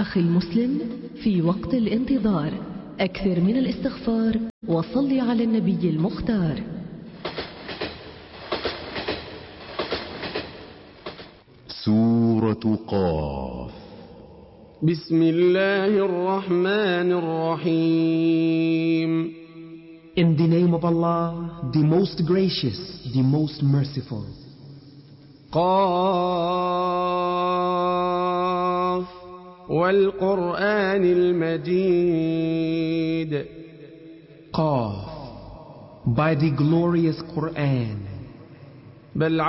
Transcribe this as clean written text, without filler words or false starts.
أخي المسلم، في وقت الانتظار أكثر من الاستغفار وصل على النبي المختار. سورة قاف. بسم الله الرحمن الرحيم. In the name of Allah, the most gracious, the most merciful. قاف والقرآن المجيد. Qaf, by the glorious Quran. بل